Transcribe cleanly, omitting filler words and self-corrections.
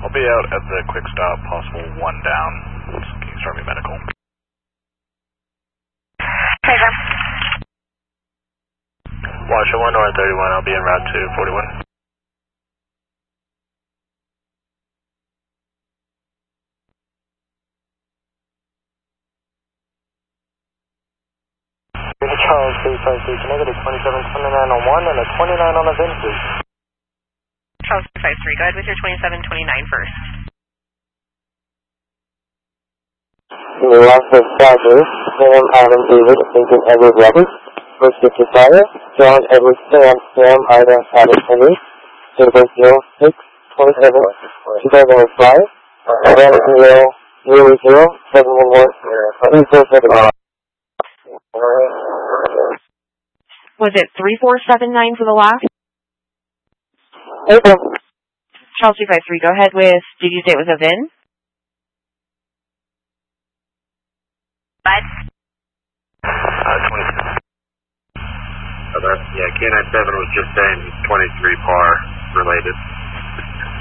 I'll be out at the quick stop, possible one down. Kings Army Medical. Pleasure. Watch 1 North 31, I'll be en route to 41. Charles 353, negative 2729 on 1 and a 29 on the VIN, please. Charles 353, go ahead with your 2729 first. The last of Dodgers, Sam Adam David, Lincoln Edward Roberts, first Fire, John Edward Sam Ida Adam Henry, date of birth 06-27-2005, Adam 0-0-711, Was it 3479 for the last? April. Charles 253, go ahead with, did you say it was a VIN? What? 27. Yeah, K97 was just saying 23 par related.